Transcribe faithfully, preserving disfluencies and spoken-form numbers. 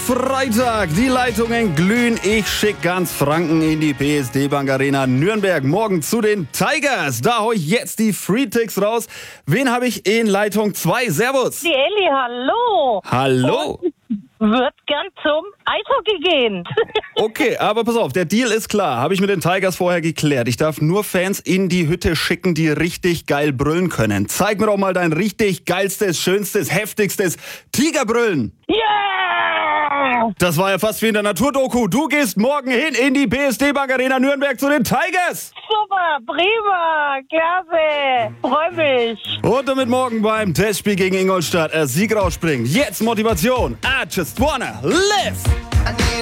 Freitag. Die Leitungen glühen. Ich schick ganz Franken in die P S D Bank Arena Nürnberg. Morgen zu den Tigers. Da hau ich jetzt die Free-Ticks raus. Wen habe ich in Leitung zwei? Servus. Die Elli, hallo. Hallo. Wird gern zum Eishockey gehen. Okay, aber pass auf, der Deal ist klar. Habe ich mit den Tigers vorher geklärt. Ich darf nur Fans in die Hütte schicken, die richtig geil brüllen können. Zeig mir doch mal dein richtig geilstes, schönstes, heftigstes Tigerbrüllen. Yeah! Das war ja fast wie in der Naturdoku. Du gehst morgen hin in die P S D Bank Arena Nürnberg zu den Tigers. Super, prima, klasse. Freu mich. Und damit morgen beim Testspiel gegen Ingolstadt ein Sieg rausspringt. Jetzt Motivation. I just wanna live.